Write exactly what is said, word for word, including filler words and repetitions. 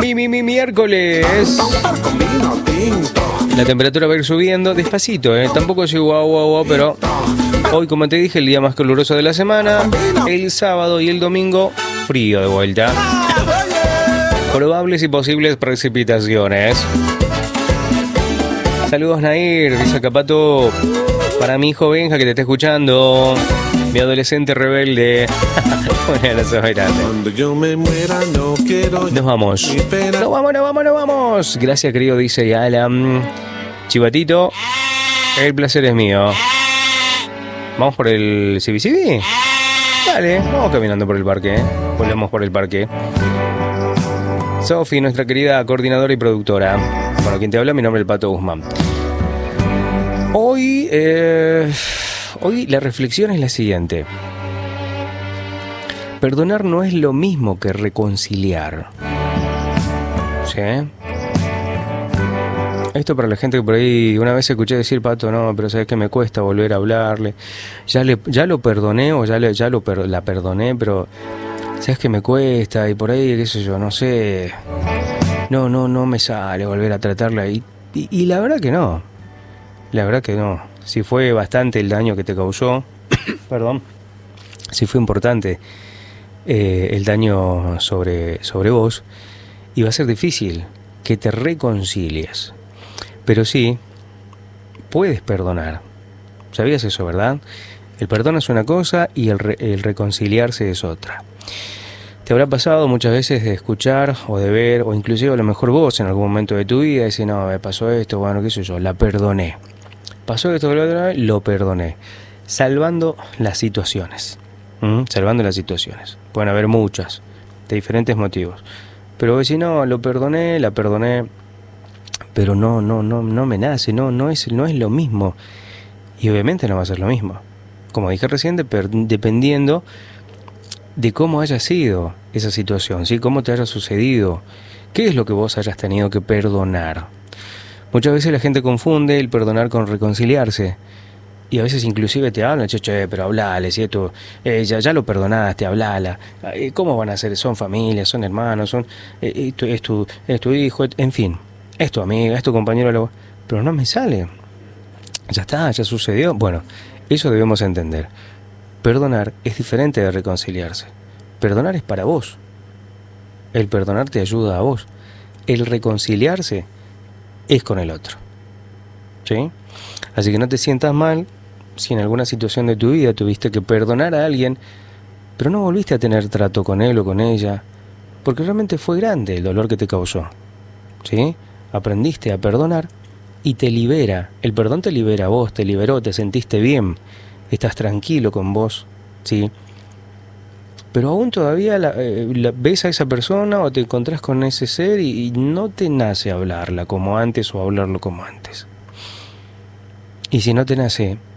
mi, mi, mi miércoles. La temperatura va a ir subiendo despacito, ¿eh? Tampoco es guau, guau, guau, pero hoy, como te dije, el día más caluroso de la semana. El sábado y el domingo, frío de vuelta. Probables y posibles precipitaciones. Saludos, Nair, dice Capato. Para mi hijo Benja, que te está escuchando. Mi adolescente rebelde. Un abrazo grande. Nos vamos. Nos vamos, nos vamos, nos vamos. Gracias, querido, dice Alan. Chivatito, el placer es mío. ¿Vamos por el C B C B? Dale, vamos caminando por el parque. ¿eh? Volvemos por el parque. Sofi, nuestra querida coordinadora y productora. Bueno, quien te habla, mi nombre es el Pato Guzmán. Hoy, eh, hoy la reflexión es la siguiente. Perdonar no es lo mismo que reconciliar. ¿Sí? Esto para la gente que por ahí una vez escuché decir, Pato, no, pero sabes que me cuesta volver a hablarle. Ya le, ya lo perdoné o ya, le, ya lo per, la perdoné, pero sabes que me cuesta y por ahí, qué sé yo, no sé. No, no, no me sale volver a tratarla. Y, y, y la verdad que no. La verdad que no. Si fue bastante el daño que te causó, perdón, si fue importante eh, el daño sobre, sobre vos, y va a ser difícil que te reconcilies. Pero sí, puedes perdonar. ¿Sabías eso, verdad? El perdón es una cosa y el, re, el reconciliarse es otra. Te habrá pasado muchas veces de escuchar o de ver, o inclusive a lo mejor vos en algún momento de tu vida, decís, no, me pasó esto, bueno, qué sé yo, la perdoné. Pasó esto, lo perdoné. Salvando las situaciones. ¿Mm? Salvando las situaciones. Pueden haber muchas, de diferentes motivos. Pero vos decís, no, lo perdoné, la perdoné, pero no, no, no, no me nace, no, no es, no es lo mismo. Y obviamente no va a ser lo mismo. Como dije recién, dependiendo de cómo haya sido esa situación, ¿sí? Cómo te haya sucedido, qué es lo que vos hayas tenido que perdonar. Muchas veces la gente confunde el perdonar con reconciliarse. Y a veces inclusive te hablan, che, che, pero hablale, si esto, eh, ya, ya lo perdonaste, hablala. Eh, ¿Cómo van a ser? Son familias, son hermanos, son eh, es, tu, es, tu, es tu hijo, en fin, es tu amiga, es tu compañero. Pero no me sale. Ya está, ya sucedió. Bueno, eso debemos entender. Perdonar es diferente de reconciliarse. Perdonar es para vos. El perdonar te ayuda a vos. El reconciliarse es con el otro. ¿Sí? Así que no te sientas mal si en alguna situación de tu vida tuviste que perdonar a alguien, pero no volviste a tener trato con él o con ella, porque realmente fue grande el dolor que te causó. ¿Sí? Aprendiste a perdonar y te libera. El perdón te libera a vos, te liberó, te sentiste bien, estás tranquilo con vos, ¿sí? Pero aún todavía la, eh, la, ves a esa persona o te encontrás con ese ser y, y no te nace hablarla como antes o hablarlo como antes. Y si no te nace,